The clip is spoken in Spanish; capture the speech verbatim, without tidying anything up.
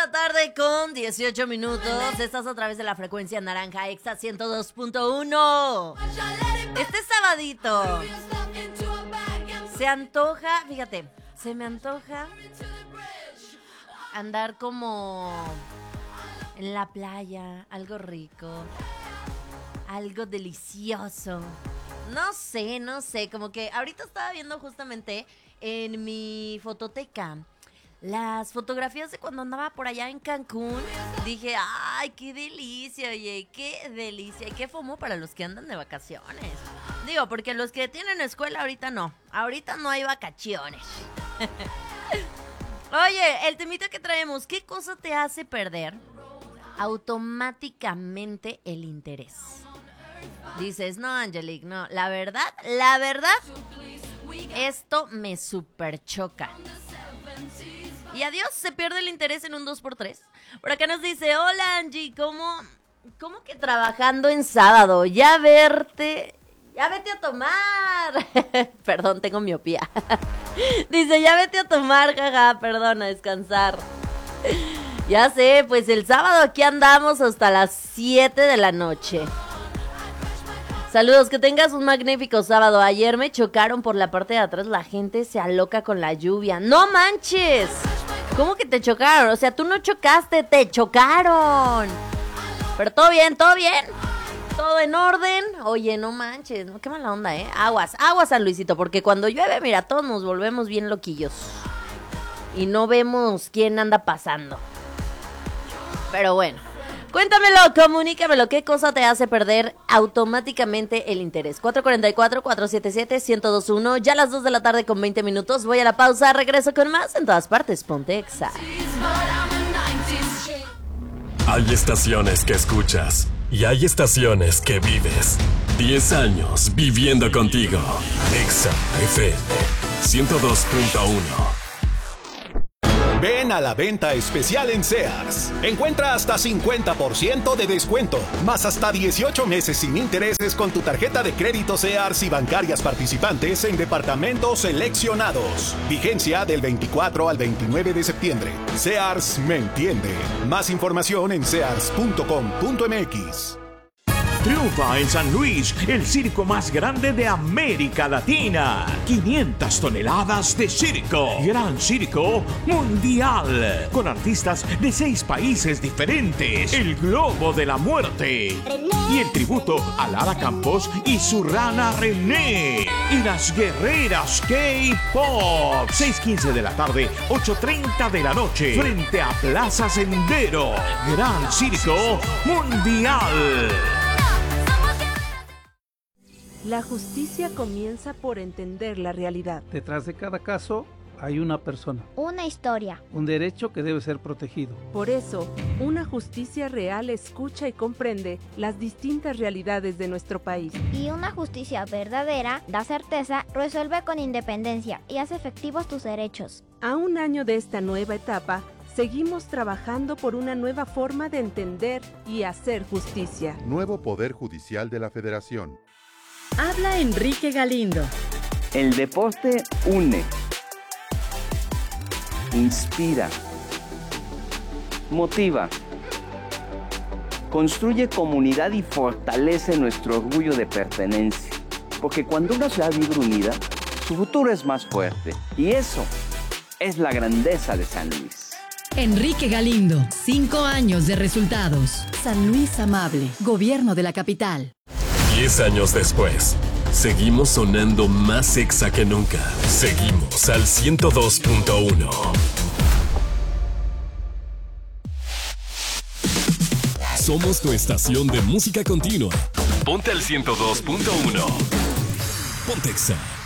la tarde con dieciocho minutos. Estás a través de la frecuencia naranja Exa ciento dos punto uno. Este sabadito se antoja, fíjate, se me antoja andar como en la playa, algo rico, algo delicioso. No sé, no sé, como que ahorita estaba viendo justamente en mi fototeca las fotografías de cuando andaba por allá en Cancún. Dije, ay, qué delicia, oye, qué delicia. Y qué fomo para los que andan de vacaciones. Digo, porque los que tienen escuela ahorita no. Ahorita no hay vacaciones. Oye, el temita que traemos, ¿qué cosa te hace perder automáticamente el interés? Dices, no, Angelique, no. La verdad, la verdad, esto me super choca. Y adiós, se pierde el interés en un dos por tres. Por acá nos dice, hola Angie, ¿cómo, cómo que trabajando en sábado? Ya verte, ya vete a tomar. Perdón, tengo miopía. Dice, ya vete a tomar, jaja, perdón, a descansar. Ya sé, pues el sábado aquí andamos hasta las siete de la noche. Saludos, que tengas un magnífico sábado. Ayer me chocaron por la parte de atrás, la gente se aloca con la lluvia. ¡No manches! ¿Cómo que te chocaron? O sea, tú no chocaste, te chocaron. Pero todo bien, todo bien. Todo en orden. Oye, no manches, no, qué mala onda, ¿eh? Aguas, aguas, San Luisito, porque cuando llueve, mira, todos nos volvemos bien loquillos. Y no vemos quién anda pasando. Pero bueno. Cuéntamelo, comunícamelo, ¿qué cosa te hace perder automáticamente el interés? cuatro cuatro cuatro, cuatro siete siete, uno cero dos uno, ya a las dos de la tarde con veinte minutos, voy a la pausa, regreso con más en todas partes, ponte Exa. Hay estaciones que escuchas y hay estaciones que vives. diez años viviendo contigo. Exa F M ciento dos punto uno. Ven a la venta especial en Sears. Encuentra hasta cincuenta por ciento de descuento, más hasta dieciocho meses sin intereses con tu tarjeta de crédito Sears y bancarias participantes en departamentos seleccionados. Vigencia del veinticuatro al veintinueve de septiembre. Sears me entiende. Más información en sears punto com punto m x. Triunfa en San Luis, el circo más grande de América Latina. quinientas toneladas de circo. Gran Circo Mundial. Con artistas de seis países diferentes. El Globo de la Muerte. Y el tributo a Lara Campos y su rana René. Y las guerreras K-Pop. seis quince de la tarde, ocho treinta de la noche. Frente a Plaza Sendero. Gran Circo Mundial. La justicia comienza por entender la realidad. Detrás de cada caso hay una persona. Una historia. Un derecho que debe ser protegido. Por eso, una justicia real escucha y comprende las distintas realidades de nuestro país. Y una justicia verdadera da certeza, resuelve con independencia y hace efectivos tus derechos. A un año de esta nueva etapa, seguimos trabajando por una nueva forma de entender y hacer justicia. Nuevo Poder Judicial de la Federación. Habla Enrique Galindo. El deporte une, inspira, motiva, construye comunidad y fortalece nuestro orgullo de pertenencia. Porque cuando una ciudad vive unida, su futuro es más fuerte. Y eso es la grandeza de San Luis. Enrique Galindo, cinco años de resultados. San Luis Amable, Gobierno de la Capital. Diez años después, seguimos sonando más Exa que nunca. Seguimos al ciento dos punto uno. Somos tu estación de música continua. Ponte al ciento dos punto uno. Ponte Exa.